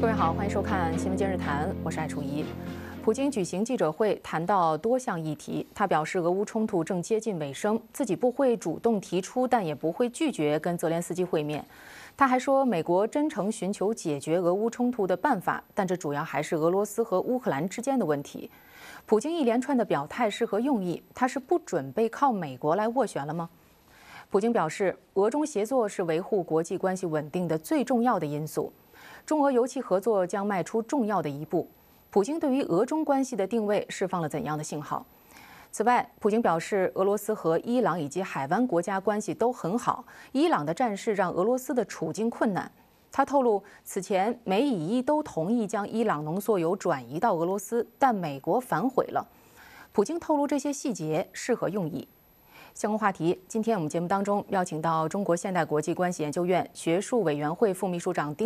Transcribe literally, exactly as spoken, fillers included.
各位好，欢迎收看《新闻今日谈》，我是艾楚怡。普京举行记者会，谈到多项议题。他表示，俄乌冲突正接近尾声，自己不会主动提出，但也不会拒绝跟泽连斯基会面。他还说，美国真诚寻求解决俄乌冲突的办法，但这主要还是俄罗斯和乌克兰之间的问题。普京一连串的表态是何用意？他是不准备靠美国来斡旋了吗？普京表示，俄中协作是维护国际关系稳定的最重要的因素。中俄油气合作将迈出重要的一步。普京对于俄中关系的定位释放了怎样的信号？此外，普京表示，俄罗斯和伊朗以及海湾国家关系都很好，伊朗的战事让俄罗斯的处境困难。他透露，此前美以伊都同意将伊朗浓缩铀转移到俄罗斯，但美国反悔了。普京透露这些细节是何用意？相关话题，今天我们节目当中邀请到中国现代国际关系研究院学术委员会副秘书长丁